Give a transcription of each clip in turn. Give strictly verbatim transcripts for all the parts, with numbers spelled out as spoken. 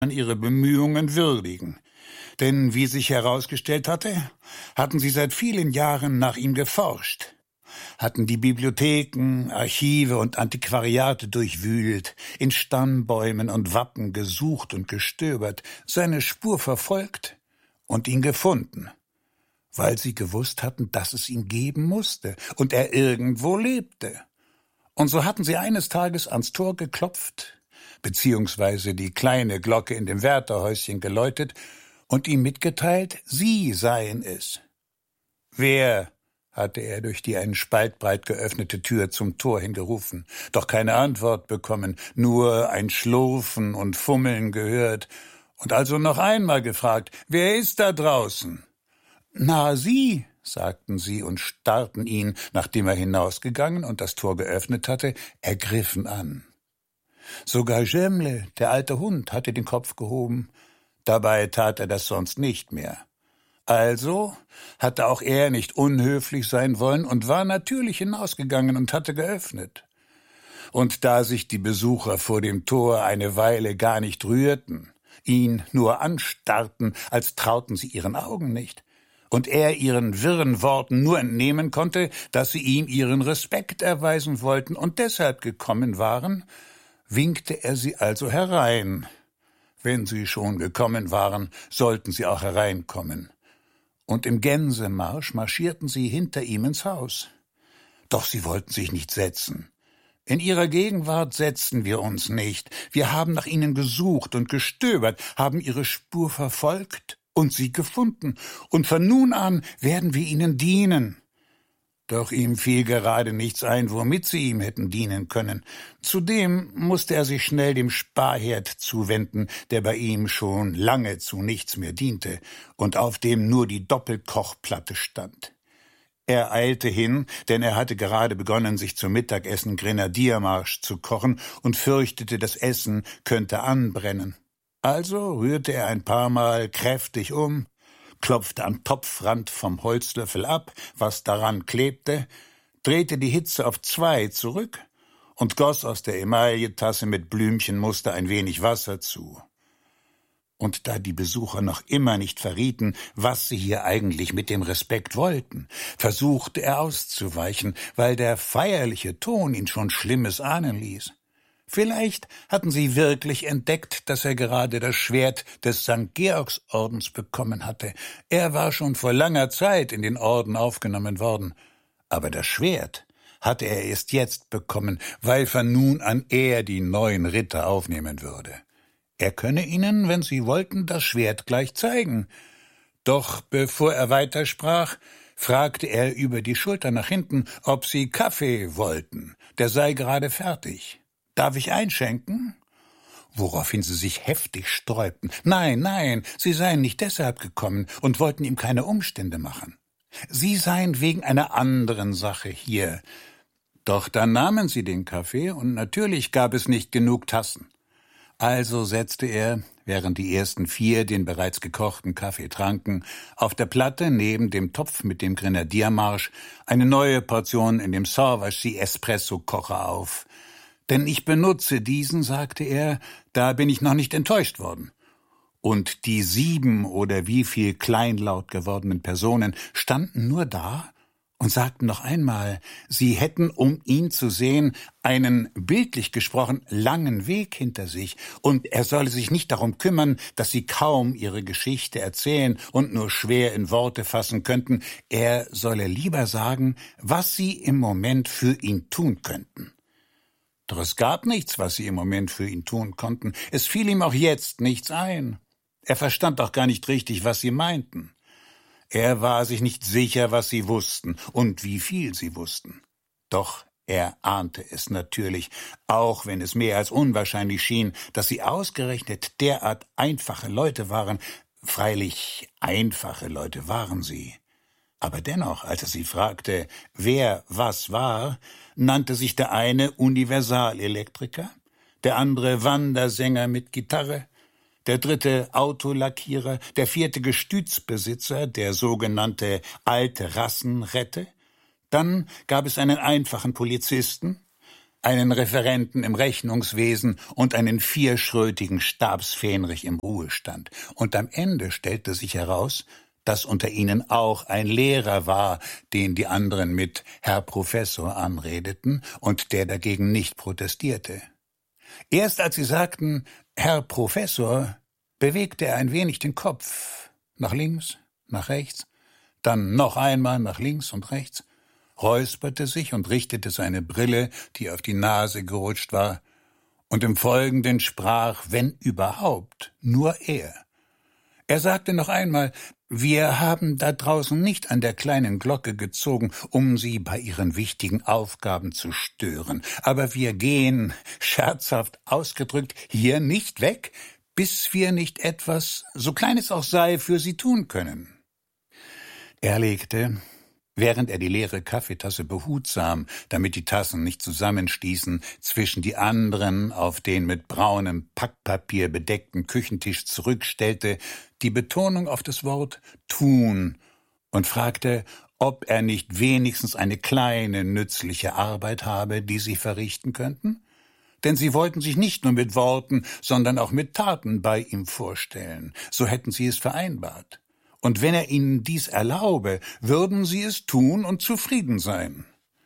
ihre Bemühungen würdigen. Denn, wie sich herausgestellt hatte, hatten sie seit vielen Jahren nach ihm geforscht, hatten die Bibliotheken, Archive und Antiquariate durchwühlt, in Stammbäumen und Wappen gesucht und gestöbert, seine Spur verfolgt und ihn gefunden, weil sie gewusst hatten, dass es ihn geben musste und er irgendwo lebte. Und so hatten sie eines Tages ans Tor geklopft, beziehungsweise die kleine Glocke in dem Wärterhäuschen geläutet und ihm mitgeteilt, sie seien es. »Wer?« hatte er durch die einen Spalt breit geöffnete Tür zum Tor hingerufen, doch keine Antwort bekommen, nur ein Schlurfen und Fummeln gehört, und also noch einmal gefragt, »Wer ist da draußen?« »Na, Sie«, sagten sie und starrten ihn, nachdem er hinausgegangen und das Tor geöffnet hatte, ergriffen an. Sogar Jemle, der alte Hund, hatte den Kopf gehoben, dabei tat er das sonst nicht mehr. Also hatte auch er nicht unhöflich sein wollen und war natürlich hinausgegangen und hatte geöffnet. Und da sich die Besucher vor dem Tor eine Weile gar nicht rührten, ihn nur anstarrten, als trauten sie ihren Augen nicht, und er ihren wirren Worten nur entnehmen konnte, dass sie ihm ihren Respekt erweisen wollten und deshalb gekommen waren, winkte er sie also herein. Wenn sie schon gekommen waren, sollten sie auch hereinkommen. Und im Gänsemarsch marschierten sie hinter ihm ins Haus. Doch sie wollten sich nicht setzen. In ihrer Gegenwart setzten wir uns nicht. Wir haben nach ihnen gesucht und gestöbert, haben ihre Spur verfolgt und sie gefunden. Und von nun an werden wir ihnen dienen. Doch ihm fiel gerade nichts ein, womit sie ihm hätten dienen können. Zudem musste er sich schnell dem Sparherd zuwenden, der bei ihm schon lange zu nichts mehr diente und auf dem nur die Doppelkochplatte stand. Er eilte hin, denn er hatte gerade begonnen, sich zum Mittagessen Grenadiermarsch zu kochen und fürchtete, das Essen könnte anbrennen. Also rührte er ein paar Mal kräftig um, klopfte am Topfrand vom Holzlöffel ab, was daran klebte, drehte die Hitze auf zwei zurück und goss aus der Emailletasse mit Blümchenmuster ein wenig Wasser zu. Und da die Besucher noch immer nicht verrieten, was sie hier eigentlich mit dem Respekt wollten, versuchte er auszuweichen, weil der feierliche Ton ihn schon Schlimmes ahnen ließ. Vielleicht hatten sie wirklich entdeckt, dass er gerade das Schwert des Sankt Georgsordens bekommen hatte. Er war schon vor langer Zeit in den Orden aufgenommen worden. Aber das Schwert hatte er erst jetzt bekommen, weil von nun an er die neuen Ritter aufnehmen würde. Er könne ihnen, wenn sie wollten, das Schwert gleich zeigen. Doch bevor er weitersprach, fragte er über die Schulter nach hinten, ob sie Kaffee wollten. Der sei gerade fertig. »Darf ich einschenken?« Woraufhin sie sich heftig sträubten. Nein, nein, sie seien nicht deshalb gekommen und wollten ihm keine Umstände machen. Sie seien wegen einer anderen Sache hier. Doch dann nahmen sie den Kaffee und natürlich gab es nicht genug Tassen. Also setzte er, während die ersten vier den bereits gekochten Kaffee tranken, auf der Platte neben dem Topf mit dem Grenadiermarsch eine neue Portion in dem Sorvashi-Espresso-Kocher auf. »Denn ich benutze diesen«, sagte er, »da bin ich noch nicht enttäuscht worden.« Und die sieben oder wie viel kleinlaut gewordenen Personen standen nur da und sagten noch einmal, sie hätten, um ihn zu sehen, einen, bildlich gesprochen, langen Weg hinter sich, und er solle sich nicht darum kümmern, dass sie kaum ihre Geschichte erzählen und nur schwer in Worte fassen könnten, er solle lieber sagen, was sie im Moment für ihn tun könnten. Doch es gab nichts, was sie im Moment für ihn tun konnten. Es fiel ihm auch jetzt nichts ein. Er verstand auch gar nicht richtig, was sie meinten. Er war sich nicht sicher, was sie wussten und wie viel sie wussten. Doch er ahnte es natürlich, auch wenn es mehr als unwahrscheinlich schien, dass sie ausgerechnet derart einfache Leute waren. Freilich, einfache Leute waren sie. Aber dennoch, als er sie fragte, wer was war, nannte sich der eine Universalelektriker, der andere Wandersänger mit Gitarre, der dritte Autolackierer, der vierte Gestütsbesitzer, der sogenannte alte Rassenrette. Dann gab es einen einfachen Polizisten, einen Referenten im Rechnungswesen und einen vierschrötigen Stabsfähnrich im Ruhestand. Und am Ende stellte sich heraus, dass unter ihnen auch ein Lehrer war, den die anderen mit Herr Professor anredeten und der dagegen nicht protestierte. Erst als sie sagten, Herr Professor, bewegte er ein wenig den Kopf, nach links, nach rechts, dann noch einmal nach links und rechts, räusperte sich und richtete seine Brille, die auf die Nase gerutscht war, und im Folgenden sprach, wenn überhaupt, nur er. Er sagte noch einmal, wir haben da draußen nicht an der kleinen Glocke gezogen, um Sie bei Ihren wichtigen Aufgaben zu stören, aber wir gehen, scherzhaft ausgedrückt, hier nicht weg, bis wir nicht etwas, so klein es auch sei, für Sie tun können. Er legte, während er die leere Kaffeetasse behutsam, damit die Tassen nicht zusammenstießen, zwischen die anderen auf den mit braunem Packpapier bedeckten Küchentisch zurückstellte, die Betonung auf das Wort tun und fragte, ob er nicht wenigstens eine kleine, nützliche Arbeit habe, die sie verrichten könnten? Denn sie wollten sich nicht nur mit Worten, sondern auch mit Taten bei ihm vorstellen. So hätten sie es vereinbart. Und wenn er ihnen dies erlaube, würden sie es tun und zufrieden sein.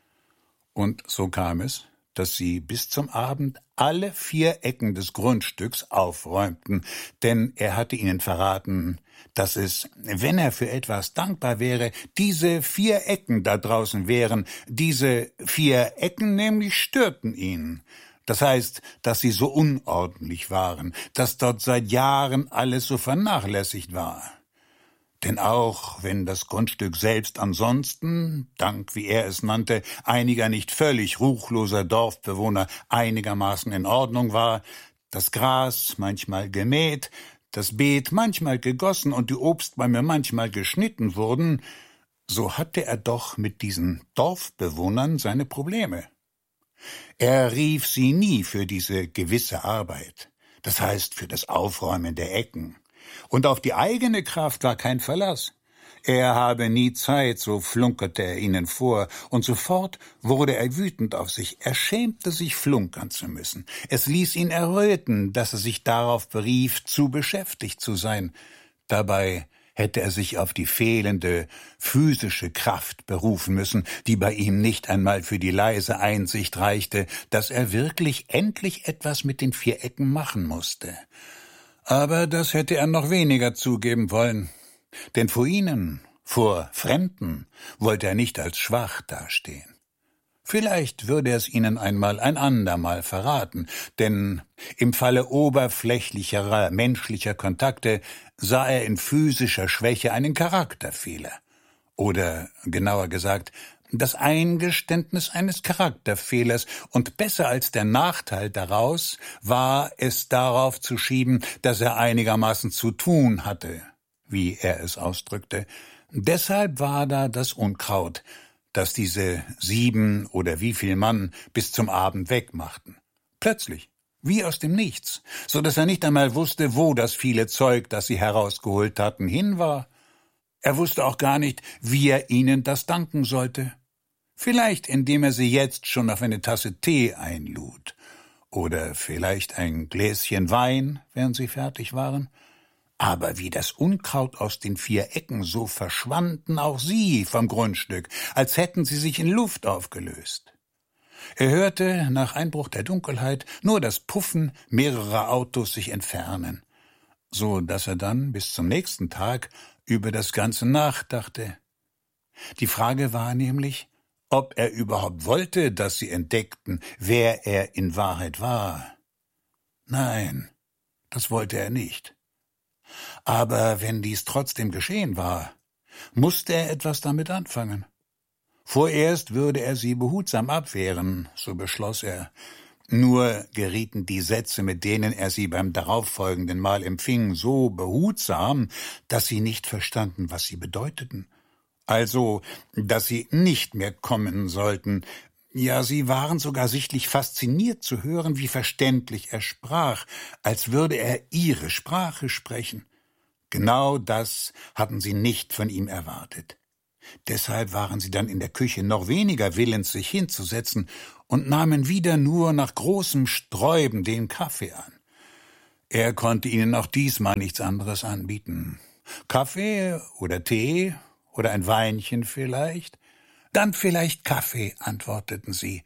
Und so kam es, dass sie bis zum Abend alle vier Ecken des Grundstücks aufräumten, denn er hatte ihnen verraten, dass es, wenn er für etwas dankbar wäre, diese vier Ecken da draußen wären. Diese vier Ecken nämlich störten ihn. Das heißt, dass sie so unordentlich waren, dass dort seit Jahren alles so vernachlässigt war. Denn auch wenn das Grundstück selbst ansonsten, dank wie er es nannte, einiger nicht völlig ruchloser Dorfbewohner einigermaßen in Ordnung war, das Gras manchmal gemäht, das Beet manchmal gegossen und die Obstbäume manchmal geschnitten wurden, so hatte er doch mit diesen Dorfbewohnern seine Probleme. Er rief sie nie für diese gewisse Arbeit, das heißt für das Aufräumen der Ecken. Und auf die eigene Kraft war kein Verlass. Er habe nie Zeit, so flunkerte er ihnen vor, und sofort wurde er wütend auf sich. Er schämte sich, flunkern zu müssen. Es ließ ihn erröten, dass er sich darauf berief, zu beschäftigt zu sein. Dabei hätte er sich auf die fehlende physische Kraft berufen müssen, die bei ihm nicht einmal für die leise Einsicht reichte, dass er wirklich endlich etwas mit den vier Ecken machen musste. Aber das hätte er noch weniger zugeben wollen, denn vor ihnen, vor Fremden, wollte er nicht als schwach dastehen. Vielleicht würde er es ihnen einmal ein andermal verraten, denn im Falle oberflächlicherer menschlicher Kontakte sah er in physischer Schwäche einen Charakterfehler. Oder, genauer gesagt, das Eingeständnis eines Charakterfehlers, und besser als der Nachteil daraus war es darauf zu schieben, dass er einigermaßen zu tun hatte, wie er es ausdrückte. Deshalb war da das Unkraut, das diese sieben oder wie viel Mann bis zum Abend wegmachten. Plötzlich, wie aus dem Nichts, so dass er nicht einmal wusste, wo das viele Zeug, das sie herausgeholt hatten, hin war. Er wusste auch gar nicht, wie er ihnen das danken sollte. Vielleicht, indem er sie jetzt schon auf eine Tasse Tee einlud. Oder vielleicht ein Gläschen Wein, während sie fertig waren. Aber wie das Unkraut aus den vier Ecken, so verschwanden auch sie vom Grundstück, als hätten sie sich in Luft aufgelöst. Er hörte nach Einbruch der Dunkelheit nur das Puffen mehrerer Autos sich entfernen, so dass er dann bis zum nächsten Tag über das Ganze nachdachte. Die Frage war nämlich, ob er überhaupt wollte, dass sie entdeckten, wer er in Wahrheit war. Nein, das wollte er nicht. Aber wenn dies trotzdem geschehen war, musste er etwas damit anfangen. Vorerst würde er sie behutsam abwehren, so beschloss er. Nur gerieten die Sätze, mit denen er sie beim darauffolgenden Mal empfing, so behutsam, dass sie nicht verstanden, was sie bedeuteten. Also, dass sie nicht mehr kommen sollten. Ja, sie waren sogar sichtlich fasziniert zu hören, wie verständlich er sprach, als würde er ihre Sprache sprechen. Genau das hatten sie nicht von ihm erwartet. Deshalb waren sie dann in der Küche noch weniger willens, sich hinzusetzen und nahmen wieder nur nach großem Sträuben den Kaffee an. Er konnte ihnen auch diesmal nichts anderes anbieten. Kaffee oder Tee oder ein Weinchen vielleicht? Dann vielleicht Kaffee, antworteten sie.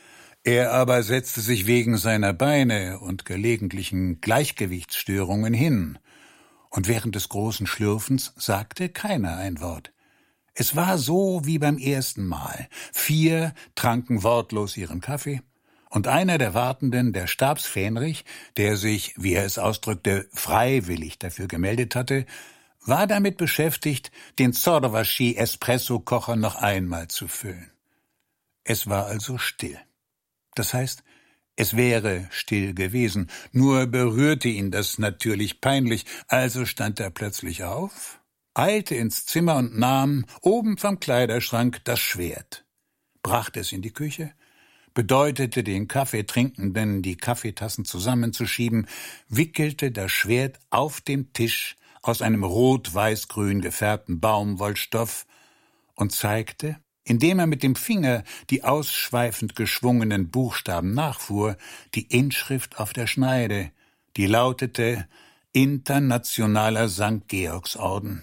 Er aber setzte sich wegen seiner Beine und gelegentlichen Gleichgewichtsstörungen hin, und während des großen Schlürfens sagte keiner ein Wort. Es war so wie beim ersten Mal. Vier tranken wortlos ihren Kaffee, und einer der Wartenden, der Stabsfähnrich, der sich, wie er es ausdrückte, freiwillig dafür gemeldet hatte, war damit beschäftigt, den Zordawashi-Espresso-Kocher noch einmal zu füllen. Es war also still. Das heißt, es wäre still gewesen, nur berührte ihn das natürlich peinlich, also stand er plötzlich auf, eilte ins Zimmer und nahm oben vom Kleiderschrank das Schwert, brachte es in die Küche, bedeutete den Kaffeetrinkenden, die Kaffeetassen zusammenzuschieben, wickelte das Schwert auf dem Tisch aus einem rot-weiß-grün gefärbten Baumwollstoff und zeigte, indem er mit dem Finger die ausschweifend geschwungenen Buchstaben nachfuhr, die Inschrift auf der Schneide, die lautete Internationaler Sankt Georgsorden.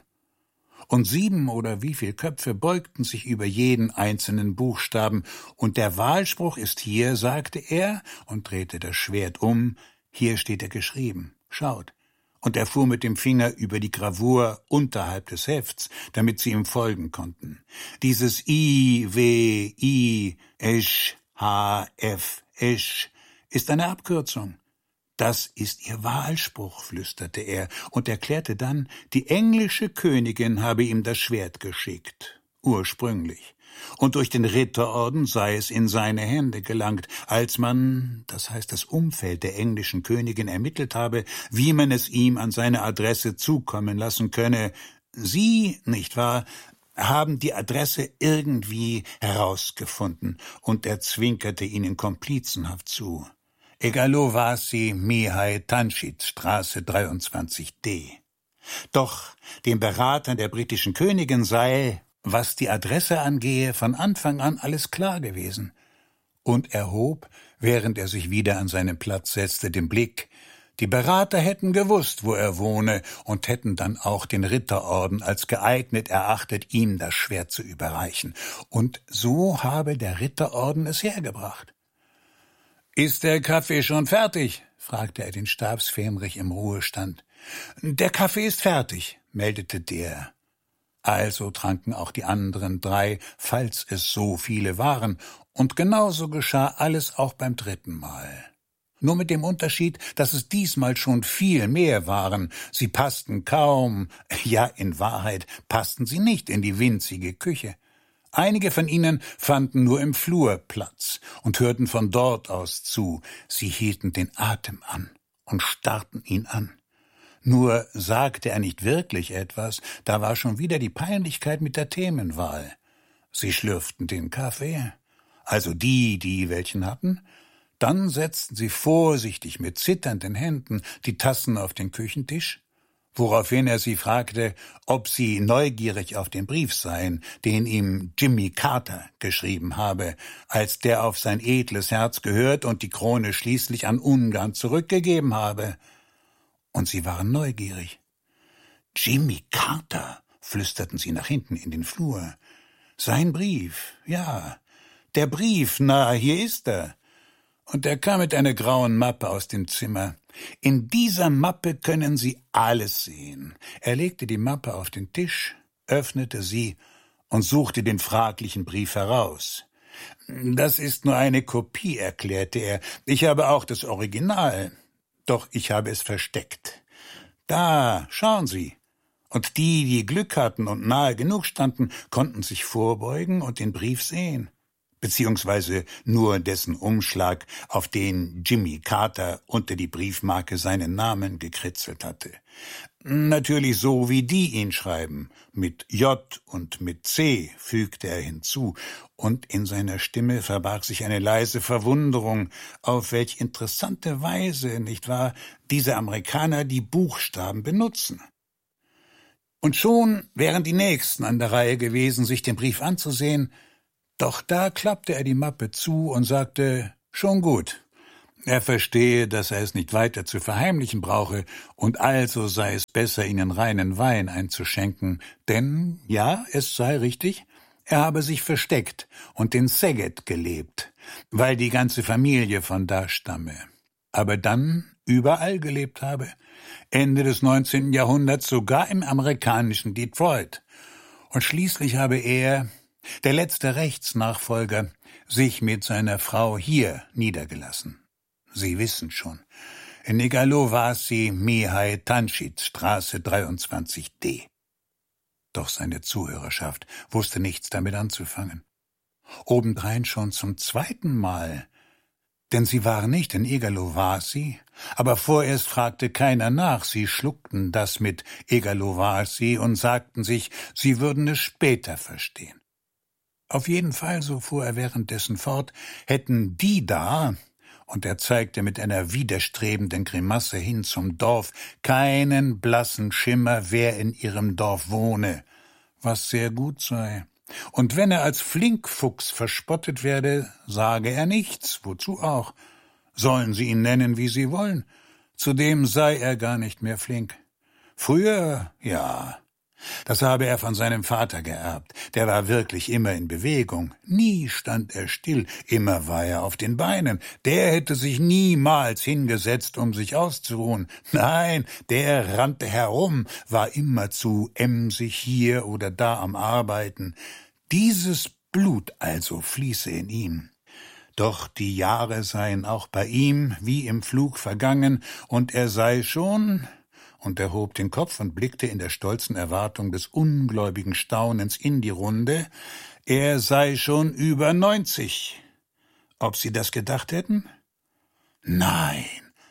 Und sieben oder wie viel Köpfe beugten sich über jeden einzelnen Buchstaben, und der Wahlspruch ist hier, sagte er und drehte das Schwert um, hier steht er geschrieben, schaut. Und er fuhr mit dem Finger über die Gravur unterhalb des Hefts, damit sie ihm folgen konnten. Dieses I, W, I, Esch, H, F, Esch ist eine Abkürzung. Das ist ihr Wahlspruch, flüsterte er und erklärte dann, die englische Königin habe ihm das Schwert geschickt, ursprünglich. Und durch den Ritterorden sei es in seine Hände gelangt, als man, das heißt das Umfeld der englischen Königin, ermittelt habe, wie man es ihm an seine Adresse zukommen lassen könne. Sie, nicht wahr, haben die Adresse irgendwie herausgefunden, und er zwinkerte ihnen komplizenhaft zu. Egalovasi Mihai Tanschit, Straße dreiundzwanzig D. Doch den Beratern der britischen Königin sei, was die Adresse angehe, von Anfang an alles klar gewesen. Und er hob, während er sich wieder an seinen Platz setzte, den Blick. Die Berater hätten gewusst, wo er wohne, und hätten dann auch den Ritterorden als geeignet erachtet, ihm das Schwert zu überreichen. Und so habe der Ritterorden es hergebracht. »Ist der Kaffee schon fertig?« fragte er den Stabsfähnrich im Ruhestand. »Der Kaffee ist fertig«, meldete der. Also tranken auch die anderen drei, falls es so viele waren, und genauso geschah alles auch beim dritten Mal. Nur mit dem Unterschied, dass es diesmal schon viel mehr waren. Sie passten kaum, ja, in Wahrheit passten sie nicht in die winzige Küche. Einige von ihnen fanden nur im Flur Platz und hörten von dort aus zu. Sie hielten den Atem an und starrten ihn an. Nur sagte er nicht wirklich etwas, da war schon wieder die Peinlichkeit mit der Themenwahl. Sie schlürften den Kaffee, also die, die welchen hatten, dann setzten sie vorsichtig mit zitternden Händen die Tassen auf den Küchentisch, woraufhin er sie fragte, ob sie neugierig auf den Brief seien, den ihm Jimmy Carter geschrieben habe, als der auf sein edles Herz gehört und die Krone schließlich an Ungarn zurückgegeben habe. Und sie waren neugierig. »Jimmy Carter«, flüsterten sie nach hinten in den Flur. »Sein Brief, ja, der Brief, na, hier ist er.« Und er kam mit einer grauen Mappe aus dem Zimmer. »In dieser Mappe können Sie alles sehen.« Er legte die Mappe auf den Tisch, öffnete sie und suchte den fraglichen Brief heraus. »Das ist nur eine Kopie«, erklärte er. »Ich habe auch das Original. Doch ich habe es versteckt. Da, schauen Sie.« Und die, die Glück hatten und nahe genug standen, konnten sich vorbeugen und den Brief sehen, beziehungsweise nur dessen Umschlag, auf den Jimmy Carter unter die Briefmarke seinen Namen gekritzelt hatte. Natürlich so, wie die ihn schreiben, mit J und mit C, fügte er hinzu, und in seiner Stimme verbarg sich eine leise Verwunderung, auf welch interessante Weise, nicht wahr, diese Amerikaner die Buchstaben benutzen. Und schon wären die Nächsten an der Reihe gewesen, sich den Brief anzusehen, doch da klappte er die Mappe zu und sagte, schon gut. Er verstehe, dass er es nicht weiter zu verheimlichen brauche, und also sei es besser, ihnen reinen Wein einzuschenken, denn, ja, es sei richtig, er habe sich versteckt und in Szeged gelebt, weil die ganze Familie von da stamme, aber dann überall gelebt habe, Ende des neunzehnten Jahrhunderts sogar im amerikanischen Detroit. Und schließlich habe er, der letzte Rechtsnachfolger, sich mit seiner Frau hier niedergelassen. Sie wissen schon, in Igalovasi, Mihai Tanschit, Straße dreiundzwanzig D. Doch seine Zuhörerschaft wusste nichts damit anzufangen. Obendrein schon zum zweiten Mal, denn sie waren nicht in Igalovasi, aber vorerst fragte keiner nach, sie schluckten das mit Igalovasi und sagten sich, sie würden es später verstehen. Auf jeden Fall, so fuhr er währenddessen fort, hätten die da, und er zeigte mit einer widerstrebenden Grimasse hin zum Dorf, keinen blassen Schimmer, wer in ihrem Dorf wohne, was sehr gut sei. Und wenn er als Flinkfuchs verspottet werde, sage er nichts, wozu auch. Sollen sie ihn nennen, wie sie wollen. Zudem sei er gar nicht mehr flink. Früher, ja, das habe er von seinem Vater geerbt. Der war wirklich immer in Bewegung. Nie stand er still, immer war er auf den Beinen. Der hätte sich niemals hingesetzt, um sich auszuruhen. Nein, der rannte herum, war immerzu emsig hier oder da am Arbeiten. Dieses Blut also fließe in ihm. Doch die Jahre seien auch bei ihm wie im Flug vergangen, und er sei schon... Und er hob den Kopf und blickte in der stolzen Erwartung des ungläubigen Staunens in die Runde, er sei schon über neunzig. Ob sie das gedacht hätten? Nein.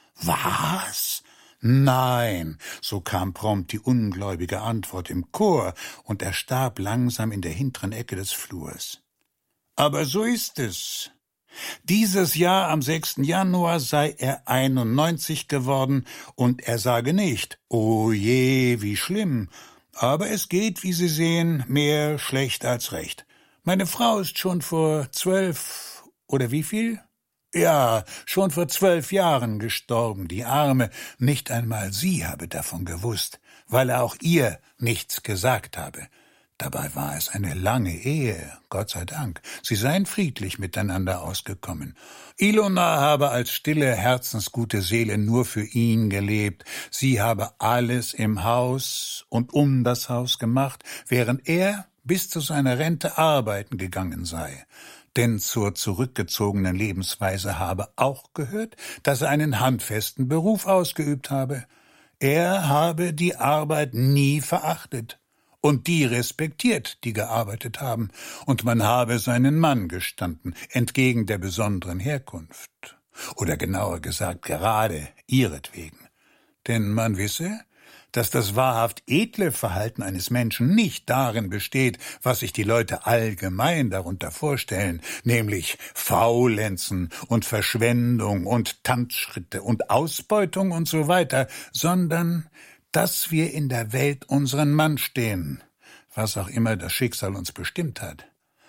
Was? Nein, so kam prompt die ungläubige Antwort im Chor, und er starb langsam in der hinteren Ecke des Flurs. Aber so ist es. Dieses Jahr am sechsten Januar sei er einundneunzig geworden, und er sage nicht, oh je, wie schlimm, aber es geht, wie Sie sehen, mehr schlecht als recht. Meine Frau ist schon vor zwölf, oder wie viel? Ja, schon vor zwölf Jahren gestorben, die Arme, nicht einmal sie habe davon gewusst, weil er auch ihr nichts gesagt habe. Dabei war es eine lange Ehe, Gott sei Dank. Sie seien friedlich miteinander ausgekommen. Ilona habe als stille, herzensgute Seele nur für ihn gelebt. Sie habe alles im Haus und um das Haus gemacht, während er bis zu seiner Rente arbeiten gegangen sei. Denn zur zurückgezogenen Lebensweise habe auch gehört, dass er einen handfesten Beruf ausgeübt habe. Er habe die Arbeit nie verachtet und die respektiert, die gearbeitet haben, und man habe seinen Mann gestanden, entgegen der besonderen Herkunft. Oder genauer gesagt, gerade ihretwegen. Denn man wisse, dass das wahrhaft edle Verhalten eines Menschen nicht darin besteht, was sich die Leute allgemein darunter vorstellen, nämlich Faulenzen und Verschwendung und Tanzschritte und Ausbeutung und so weiter, sondern dass wir in der Welt unseren Mann stehen, was auch immer das Schicksal uns bestimmt hat.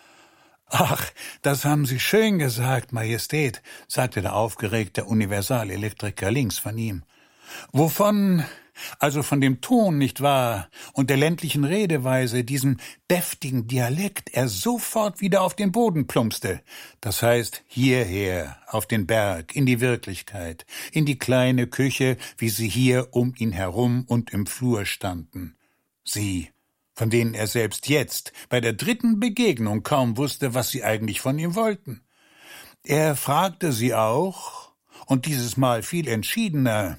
»Ach, das haben Sie schön gesagt, Majestät«, sagte der aufgeregte Universalelektriker links von ihm. »Wovon, also von dem Ton, nicht wahr, und der ländlichen Redeweise, diesem deftigen Dialekt, er sofort wieder auf den Boden plumpste. Das heißt, hierher, auf den Berg, in die Wirklichkeit, in die kleine Küche, wie sie hier um ihn herum und im Flur standen. Sie, von denen er selbst jetzt, bei der dritten Begegnung, kaum wusste, was sie eigentlich von ihm wollten. Er fragte sie auch, und dieses Mal viel entschiedener,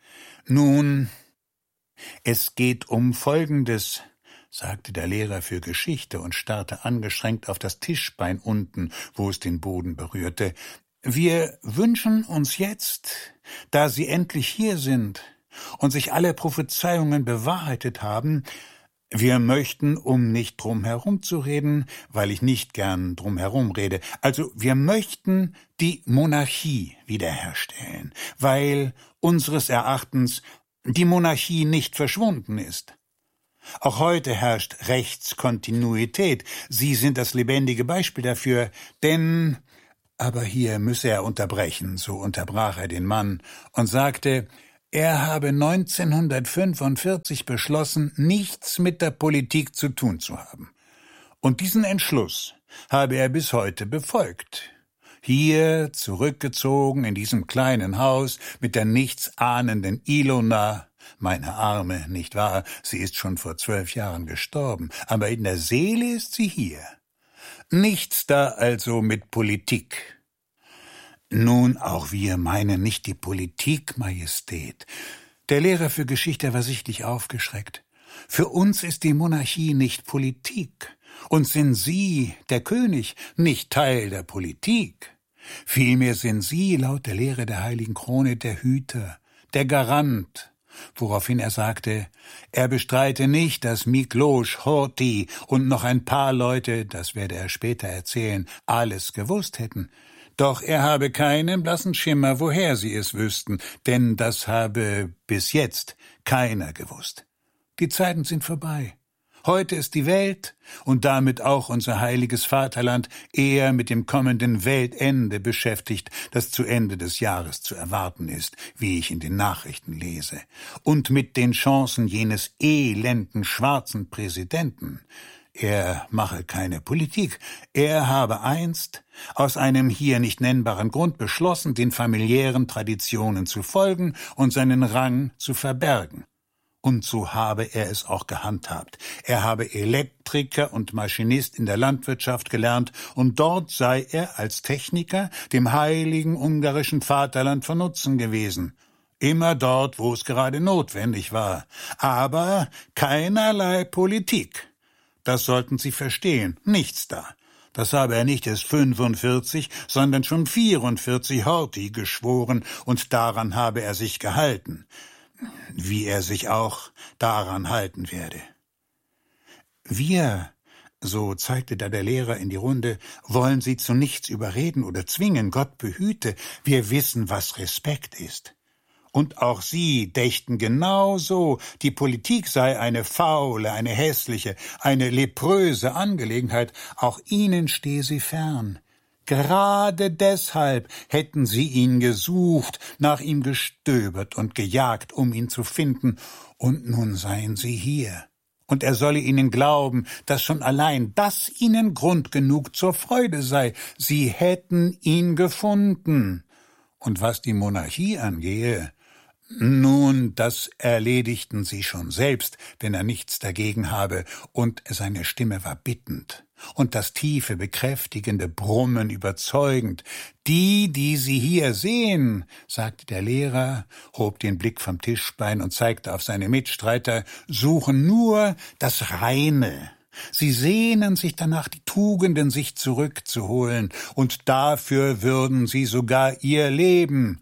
»Nun, es geht um Folgendes«, sagte der Lehrer für Geschichte und starrte angestrengt auf das Tischbein unten, wo es den Boden berührte. »Wir wünschen uns jetzt, da Sie endlich hier sind und sich alle Prophezeiungen bewahrheitet haben, wir möchten, um nicht drum herum zu reden, weil ich nicht gern drum herum rede, also wir möchten die Monarchie wiederherstellen, weil unseres Erachtens die Monarchie nicht verschwunden ist. Auch heute herrscht Rechtskontinuität. Sie sind das lebendige Beispiel dafür, denn, aber hier müsse er unterbrechen, so unterbrach er den Mann und sagte, er habe neunzehnhundertfünfundvierzig beschlossen, nichts mit der Politik zu tun zu haben. Und diesen Entschluss habe er bis heute befolgt. Hier, zurückgezogen in diesem kleinen Haus mit der nichtsahnenden Ilona, meine Arme, nicht wahr, sie ist schon vor zwölf Jahren gestorben, aber in der Seele ist sie hier. Nichts da also mit Politik. Nun, auch wir meinen nicht die Politik, Majestät. Der Lehrer für Geschichte war sichtlich aufgeschreckt. Für uns ist die Monarchie nicht Politik. Und sind Sie, der König, nicht Teil der Politik. Vielmehr sind Sie, laut der Lehre der Heiligen Krone, der Hüter, der Garant, woraufhin er sagte, er bestreite nicht, dass Mikloš Horthy und noch ein paar Leute, das werde er später erzählen, alles gewusst hätten. Doch er habe keinen blassen Schimmer, woher sie es wüssten, denn das habe bis jetzt keiner gewusst. Die Zeiten sind vorbei. Heute ist die Welt und damit auch unser heiliges Vaterland eher mit dem kommenden Weltende beschäftigt, das zu Ende des Jahres zu erwarten ist, wie ich in den Nachrichten lese, und mit den Chancen jenes elenden schwarzen Präsidenten. Er mache keine Politik. Er habe einst aus einem hier nicht nennbaren Grund beschlossen, den familiären Traditionen zu folgen und seinen Rang zu verbergen. Und so habe er es auch gehandhabt. Er habe Elektriker und Maschinist in der Landwirtschaft gelernt, und dort sei er als Techniker dem heiligen ungarischen Vaterland von Nutzen gewesen. Immer dort, wo es gerade notwendig war. Aber keinerlei Politik. Das sollten Sie verstehen. Nichts da. Das habe er nicht erst fünfundvierzig, sondern schon vierundvierzig Horthy geschworen, und daran habe er sich gehalten. Wie er sich auch daran halten werde. Wir, so zeigte da der Lehrer in die Runde, wollen Sie zu nichts überreden oder zwingen, Gott behüte, wir wissen, was Respekt ist. Und auch Sie dächten genau so, die Politik sei eine faule, eine hässliche, eine lepröse Angelegenheit, auch Ihnen stehe sie fern. Gerade deshalb hätten sie ihn gesucht, nach ihm gestöbert und gejagt, um ihn zu finden, und nun seien sie hier. Und er solle ihnen glauben, dass schon allein das ihnen Grund genug zur Freude sei. Sie hätten ihn gefunden. Und was die Monarchie angehe, nun, das erledigten sie schon selbst, wenn er nichts dagegen habe, und seine Stimme war bittend und das tiefe, bekräftigende Brummen überzeugend. Die, die Sie hier sehen, sagte der Lehrer, hob den Blick vom Tischbein und zeigte auf seine Mitstreiter, suchen nur das Reine. Sie sehnen sich danach, die Tugenden sich zurückzuholen, und dafür würden sie sogar ihr Leben.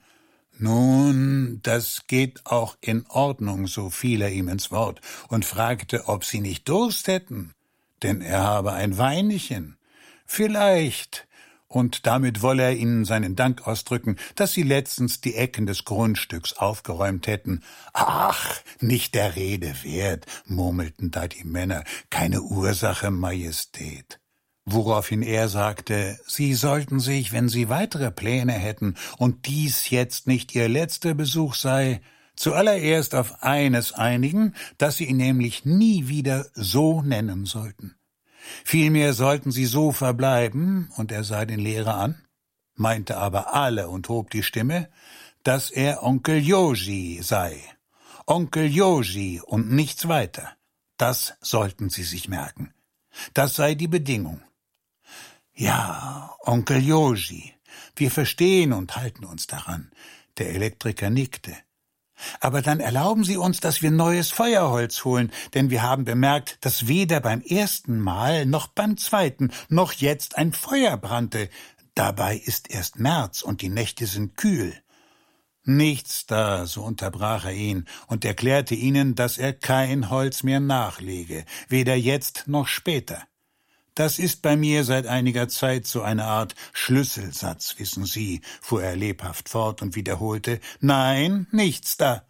Nun, das geht auch in Ordnung, so fiel er ihm ins Wort und fragte, ob sie nicht Durst hätten, denn er habe ein Weinchen. Vielleicht, und damit wolle er ihnen seinen Dank ausdrücken, dass sie letztens die Ecken des Grundstücks aufgeräumt hätten. »Ach, nicht der Rede wert«, murmelten da die Männer, »keine Ursache, Majestät.« Woraufhin er sagte, sie sollten sich, wenn sie weitere Pläne hätten und dies jetzt nicht ihr letzter Besuch sei, zuallererst auf eines einigen, dass sie ihn nämlich nie wieder so nennen sollten. Vielmehr sollten sie so verbleiben, und er sah den Lehrer an, meinte aber alle und hob die Stimme, dass er Onkel Joji sei. Onkel Joji und nichts weiter. Das sollten sie sich merken. Das sei die Bedingung. »Ja, Onkel Joji, wir verstehen und halten uns daran.« Der Elektriker nickte. »Aber dann erlauben Sie uns, dass wir neues Feuerholz holen, denn wir haben bemerkt, dass weder beim ersten Mal noch beim zweiten noch jetzt ein Feuer brannte. Dabei ist erst März und die Nächte sind kühl.« »Nichts da«, so unterbrach er ihn und erklärte ihnen, dass er kein Holz mehr nachlege, weder jetzt noch später. »Das ist bei mir seit einiger Zeit so eine Art Schlüsselsatz, wissen Sie«, fuhr er lebhaft fort und wiederholte, »Nein, nichts da.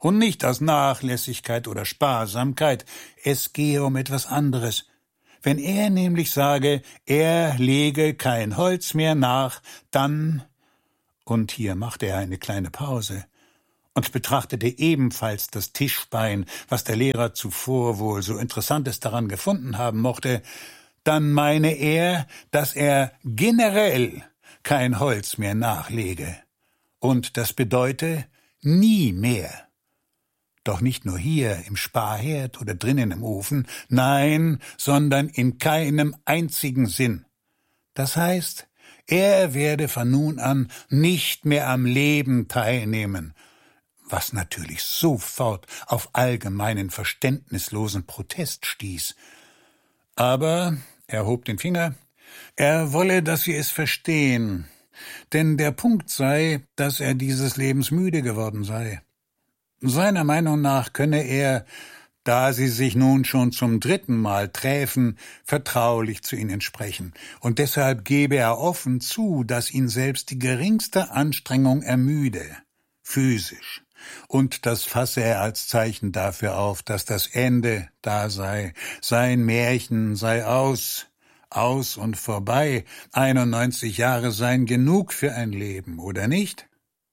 Und nicht aus Nachlässigkeit oder Sparsamkeit. Es gehe um etwas anderes. Wenn er nämlich sage, er lege kein Holz mehr nach, dann, und hier machte er eine kleine Pause und betrachtete ebenfalls das Tischbein, was der Lehrer zuvor wohl so Interessantes daran gefunden haben mochte, dann meine er, dass er generell kein Holz mehr nachlege. Und das bedeute nie mehr. Doch nicht nur hier im Sparherd oder drinnen im Ofen, nein, sondern in keinem einzigen Sinn. Das heißt, er werde von nun an nicht mehr am Leben teilnehmen, was natürlich sofort auf allgemeinen verständnislosen Protest stieß. Aber er hob den Finger, er wolle, dass sie es verstehen, denn der Punkt sei, dass er dieses Lebens müde geworden sei. Seiner Meinung nach könne er, da sie sich nun schon zum dritten Mal träfen, vertraulich zu ihnen sprechen, und deshalb gebe er offen zu, dass ihn selbst die geringste Anstrengung ermüde, physisch, und das fasse er als Zeichen dafür auf, dass das Ende da sei, sein Märchen sei aus, aus und vorbei, einundneunzig Jahre seien genug für ein Leben, oder nicht?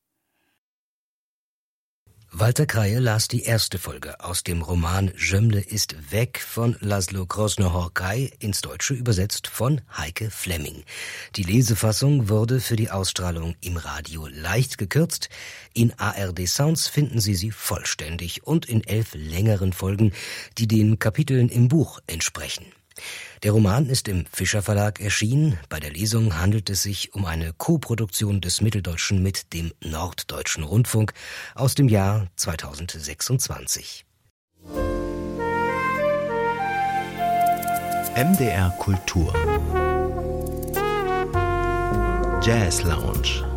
Walter Kraje las die erste Folge aus dem Roman Jømle ist weg von Laszlo Krosno-Horkai, ins Deutsche übersetzt von Heike Flemming. Die Lesefassung wurde für die Ausstrahlung im Radio leicht gekürzt. In A R D Sounds finden Sie sie vollständig und in elf längeren Folgen, die den Kapiteln im Buch entsprechen. Der Roman ist im Fischer Verlag erschienen. Bei der Lesung handelt es sich um eine Koproduktion des Mitteldeutschen mit dem Norddeutschen Rundfunk aus dem Jahr zweitausendsechsundzwanzig. M D R Kultur Jazz Lounge.